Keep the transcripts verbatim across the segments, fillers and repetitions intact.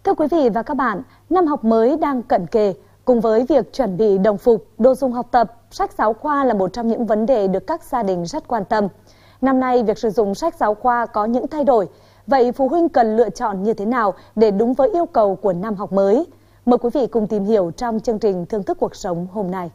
Thưa quý vị và các bạn, năm học mới đang cận kề, cùng với việc chuẩn bị đồng phục, đồ dùng học tập, sách giáo khoa là một trong những vấn đề được các gia đình rất quan tâm. Năm nay, việc sử dụng sách giáo khoa có những thay đổi. Vậy phụ huynh cần lựa chọn như thế nào để đúng với yêu cầu của năm học mới? Mời quý vị cùng tìm hiểu trong chương trình Thưởng thức cuộc sống hôm nay.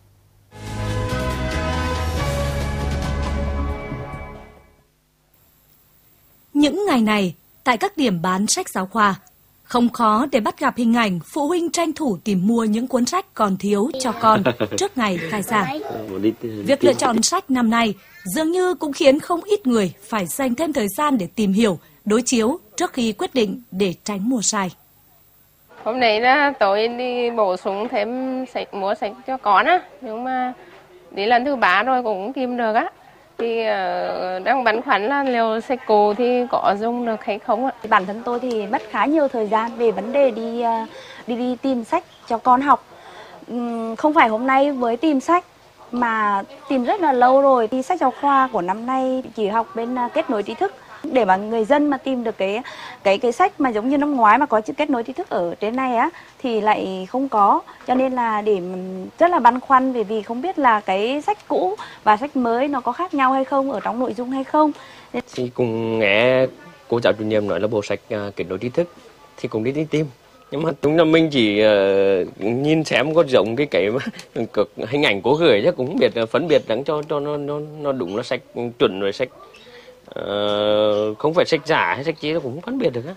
Những ngày này, tại các điểm bán sách giáo khoa, không khó để bắt gặp hình ảnh phụ huynh tranh thủ tìm mua những cuốn sách còn thiếu cho con trước ngày khai giảng. Việc lựa chọn sách năm nay dường như cũng khiến không ít người phải dành thêm thời gian để tìm hiểu, đối chiếu trước khi quyết định để tránh mua sai. Hôm nay là tôi đi bổ sung thêm sách, mua sách cho con á, nhưng mà đến lần thứ ba rồi cũng không tìm được á. Thì uh, đang băn khoăn là liệu sách cũ thì có dùng được hay không ạ? Bản thân tôi thì mất khá nhiều thời gian về vấn đề đi uh, đi đi tìm sách cho con học. Um, không phải hôm nay với tìm sách mà tìm rất là lâu rồi. Thì sách giáo khoa của năm nay chỉ học bên uh, kết nối tri thức. Để mà người dân mà tìm được cái cái cái sách mà giống như năm ngoái mà có chữ kết nối tri thức ở trên này á thì lại không có, cho nên là để rất là băn khoăn về vì không biết là cái sách cũ và sách mới nó có khác nhau hay không, ở trong nội dung hay không. Thì cũng nghe cô giáo chủ nhiệm nói là bộ sách uh, kết nối tri thức thì cũng đi đi tìm, nhưng mà chúng là mình chỉ uh, nhìn xem có giống cái cái mà hình ảnh cô gửi chứ cũng không biết phân biệt đắng cho cho nó nó nó đúng là sách chuẩn rồi sách Uh, không phải sách giả hay sách chí, cũng không phân biệt được á.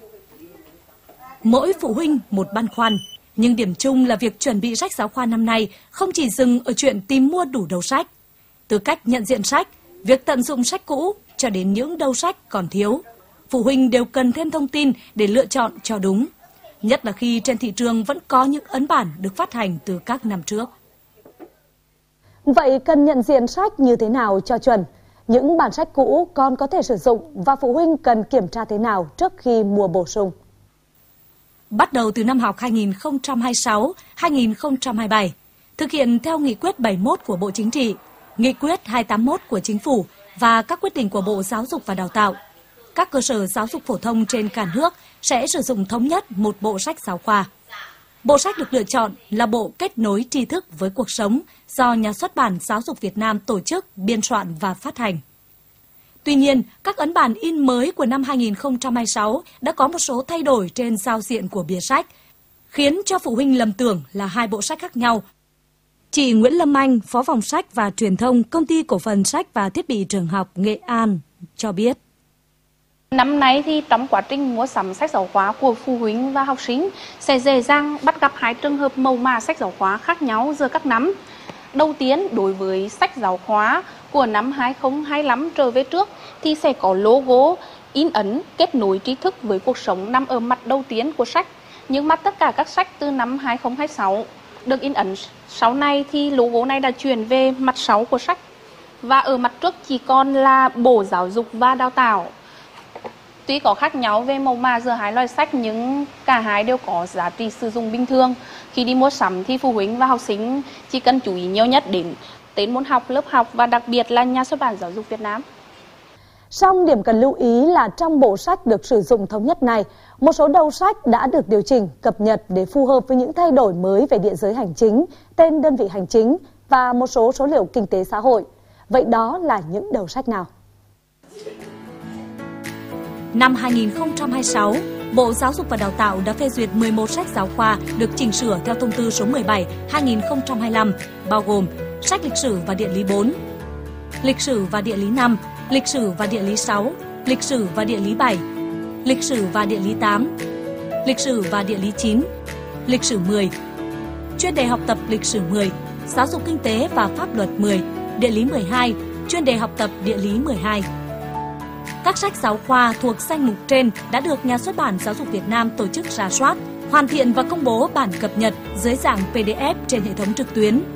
Mỗi phụ huynh một băn khoăn, nhưng điểm chung là việc chuẩn bị sách giáo khoa năm nay không chỉ dừng ở chuyện tìm mua đủ đầu sách. Từ cách nhận diện sách, việc tận dụng sách cũ cho đến những đầu sách còn thiếu, phụ huynh đều cần thêm thông tin để lựa chọn cho đúng. Nhất là khi trên thị trường vẫn có những ấn bản được phát hành từ các năm trước. Vậy cần nhận diện sách như thế nào cho chuẩn? Những bản sách cũ con có thể sử dụng và phụ huynh cần kiểm tra thế nào trước khi mua bổ sung? Bắt đầu từ năm học hai nghìn không trăm hai mươi sáu hai nghìn không trăm hai mươi bảy, thực hiện theo Nghị quyết bảy mươi mốt của Bộ Chính trị, Nghị quyết hai trăm tám mươi mốt của Chính phủ và các quyết định của Bộ Giáo dục và Đào tạo, các cơ sở giáo dục phổ thông trên cả nước sẽ sử dụng thống nhất một bộ sách giáo khoa. Bộ sách được lựa chọn là bộ Kết nối tri thức với cuộc sống do Nhà xuất bản Giáo dục Việt Nam tổ chức, biên soạn và phát hành. Tuy nhiên, các ấn bản in mới của năm hai nghìn không trăm hai mươi sáu đã có một số thay đổi trên giao diện của bìa sách, khiến cho phụ huynh lầm tưởng là hai bộ sách khác nhau. Chị Nguyễn Lâm Anh, Phó phòng sách và truyền thông Công ty Cổ phần Sách và Thiết bị Trường học Nghệ An cho biết. Năm nay thì trong quá trình mua sắm sách giáo khoa của phụ huynh và học sinh sẽ dễ dàng bắt gặp hai trường hợp màu mã sách giáo khoa khác nhau giữa các năm. Đầu tiên, đối với sách giáo khoa của năm hai nghìn không trăm hai mươi lăm trở về trước thì sẽ có logo in ấn kết nối tri thức với cuộc sống nằm ở mặt đầu tiên của sách. Nhưng mà tất cả các sách từ năm hai nghìn không trăm hai mươi sáu được in ấn sau này thì logo này đã chuyển về mặt sau của sách. Và ở mặt trước chỉ còn là Bộ Giáo dục và Đào tạo. Tuy có khác nhau về màu mã giữa hai loại sách nhưng cả hai đều có giá trị sử dụng bình thường. Khi đi mua sắm thì phụ huynh và học sinh chỉ cần chú ý nhiều nhất đến tên môn học, lớp học và đặc biệt là Nhà xuất bản Giáo dục Việt Nam. Song điểm cần lưu ý là trong bộ sách được sử dụng thống nhất này, một số đầu sách đã được điều chỉnh, cập nhật để phù hợp với những thay đổi mới về địa giới hành chính, tên đơn vị hành chính và một số số liệu kinh tế xã hội. Vậy đó là những đầu sách nào? Năm hai nghìn không trăm hai mươi sáu, Bộ Giáo dục và Đào tạo đã phê duyệt mười một sách giáo khoa được chỉnh sửa theo thông tư số mười bảy hai nghìn không trăm hai mươi lăm, bao gồm sách lịch sử và địa lý bốn, lịch sử và địa lý năm, lịch sử và địa lý sáu, lịch sử và địa lý bảy, lịch sử và địa lý tám, lịch sử và địa lý chín, lịch sử mười, chuyên đề học tập lịch sử mười, giáo dục kinh tế và pháp luật mười, địa lý mười hai, chuyên đề học tập địa lý mười hai. Các sách giáo khoa thuộc danh mục trên đã được Nhà xuất bản Giáo dục Việt Nam tổ chức rà soát, hoàn thiện và công bố bản cập nhật dưới dạng pê đê ép trên hệ thống trực tuyến.